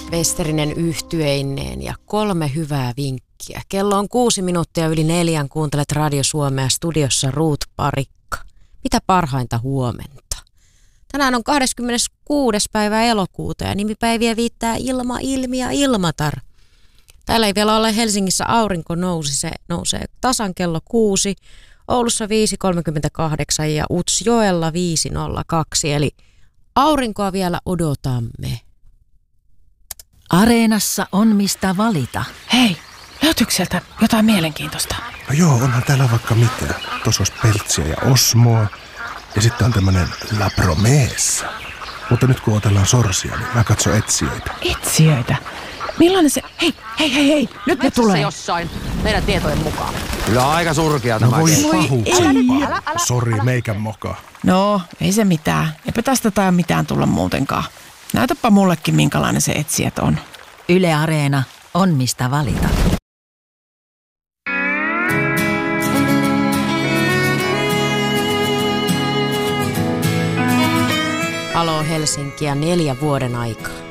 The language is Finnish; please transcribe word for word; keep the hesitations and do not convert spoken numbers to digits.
Westerinen yhtyeineen ja kolme hyvää vinkkiä. Kello on kuusi minuuttia yli neljän. Kuuntelet Radio Suomea, studiossa Ruut Parikka. Mitä parhainta huomenta? Tänään on kahdeskymmeneskuudes päivä elokuuta ja nimipäiviä viittää Ilma, Ilmi ja Ilmatar. Täällä ei vielä ole Helsingissä aurinko nousi, se nousee tasan kello kuusi. Oulussa viisi kolmekymmentäkahdeksan ja Utsjoella viisi nolla kaksi, eli aurinkoa vielä odotamme. Areenassa on mistä valita. Hei, löytyykö sieltä jotain mielenkiintoista? No joo, onhan täällä vaikka mitä. Tuossa olisi Peltsiä ja Osmoa. Ja sitten on tämmönen La Promessa. Mutta nyt kun otellaan sorsia, niin mä katson etsijöitä. Etsijöitä? Millainen se... Hei, hei, hei, hei, nyt ne tulee. Jossain, meidän tietojen mukaan. Kyllä aika surkea tämä. No voi Voi pahuksempaa. Sori, meikän moka. No, ei se mitään. Eipä tästä tai mitään tulla muutenkaan. Näytäpä mullekin, minkälainen se etsijät on. Yle Areena on mistä valita. Haloo Helsinkiä neljä vuoden aikaa.